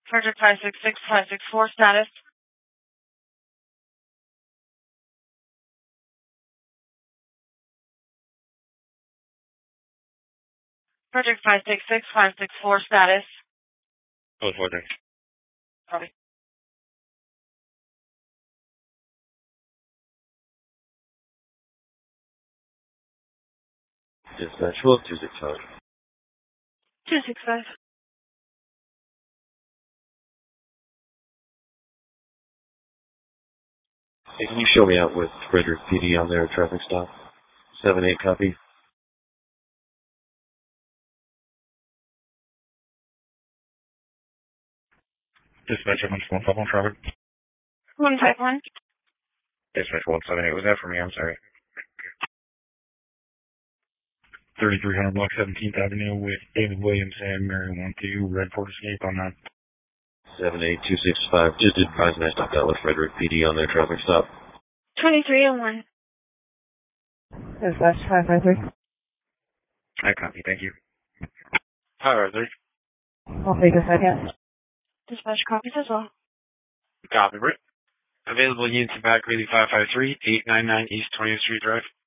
Frederick 566564 status. Frederick 566564 status. Oh, Frederick. Copy. Dispatch, well, 265. 265. Hey, can you show me out with Frederick PD on their traffic stop? 7-8 copy. Dispatch, I'm on phone traffic. 151. Dispatch 178, was that for me? I'm sorry. 3300 block 17th Avenue with David Williams and Mary 12, Red Ford Escape on that. 78265, just advise me I stopped out with Frederick PD on their traffic stop. 2301. Dispatch 553. I copy, thank you. Hi, Arthur. I'll take a second. Dispatch copies as well. Copy, Britt. Available units in back, Greeley 553, 899 East 20th Street Drive.